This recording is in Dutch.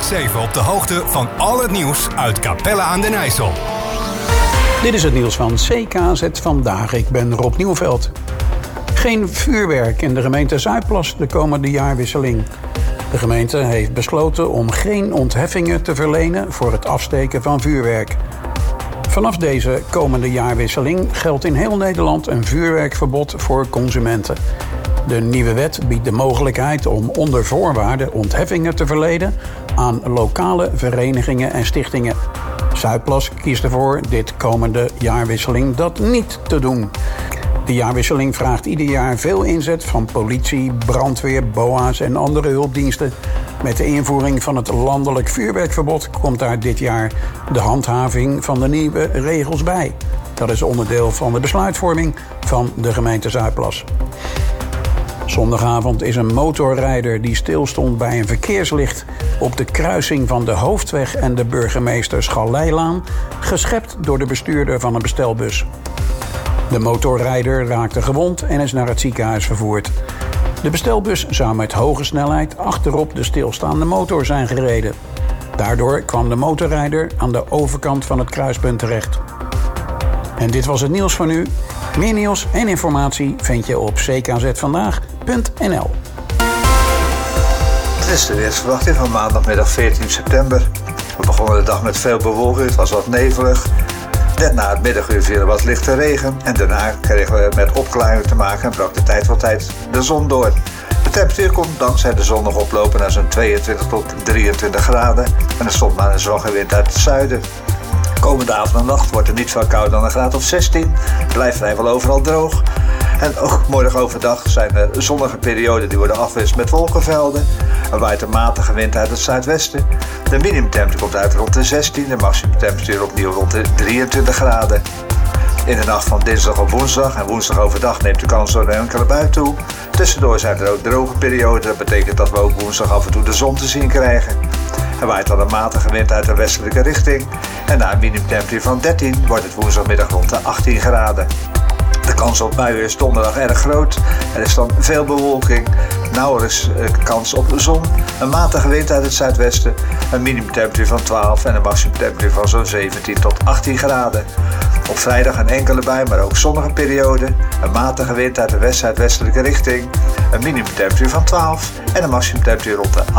24/7 op de hoogte van al het nieuws uit Capelle aan den IJssel. Dit is het nieuws van CKZ Vandaag. Ik ben Rob Nieuwveld. Geen vuurwerk in de gemeente Zuidplas de komende jaarwisseling. De gemeente heeft besloten om geen ontheffingen te verlenen voor het afsteken van vuurwerk. Vanaf deze komende jaarwisseling geldt in heel Nederland een vuurwerkverbod voor consumenten. De nieuwe wet biedt de mogelijkheid om onder voorwaarden ontheffingen te verlenen aan lokale verenigingen en stichtingen. Zuidplas kiest ervoor dit komende jaarwisseling dat niet te doen. De jaarwisseling vraagt ieder jaar veel inzet van politie, brandweer, BOA's en andere hulpdiensten. Met de invoering van het landelijk vuurwerkverbod komt daar dit jaar de handhaving van de nieuwe regels bij. Dat is onderdeel van de besluitvorming van de gemeente Zuidplas. Zondagavond is een motorrijder die stilstond bij een verkeerslicht op de kruising van de Hoofdweg en de Burgemeester Schalleilaan geschept door de bestuurder van een bestelbus. De motorrijder raakte gewond en is naar het ziekenhuis vervoerd. De bestelbus zou met hoge snelheid achterop de stilstaande motor zijn gereden. Daardoor kwam de motorrijder aan de overkant van het kruispunt terecht. En dit was het nieuws van nu. Meer nieuws en informatie vind je op ckzvandaag.nl. Dit is de weersverwachting van maandagmiddag 14 september. We begonnen de dag met veel bewolking, het was wat nevelig. Net na het middaguur viel er wat lichte regen en daarna kregen we met opklaringen te maken en brak de tijd voor tijd de zon door. De temperatuur kon dankzij de zon nog oplopen naar zo'n 22 tot 23 graden en er stond maar een zwakke wind uit het zuiden. Komende avond en nacht wordt het niet veel kouder dan een graad of 16. Het blijft vrijwel overal droog. En ook morgen overdag zijn er zonnige perioden die worden afgewisseld met wolkenvelden. Er waait een matige wind uit het zuidwesten. De minimumtemperatuur komt uit rond de 16. De maximumtemperatuur opnieuw rond de 23 graden. In de nacht van dinsdag op woensdag en woensdag overdag neemt de kans door een enkele bui toe. Tussendoor zijn er ook droge perioden. Dat betekent dat we ook woensdag af en toe de zon te zien krijgen. Er waait dan een matige wind uit de westelijke richting. En na een minimumtemperatuur van 13 wordt het woensdagmiddag rond de 18 graden. De kans op buien is donderdag erg groot. Er is dan veel bewolking, nauwelijks kans op zon, een matige wind uit het zuidwesten, een minimumtemperatuur van 12 en een maximumtemperatuur van zo'n 17 tot 18 graden. Op vrijdag een enkele bui, maar ook zonnige periode, een matige wind uit de west-zuidwestelijke richting, een minimumtemperatuur van 12 en een maximumtemperatuur rond de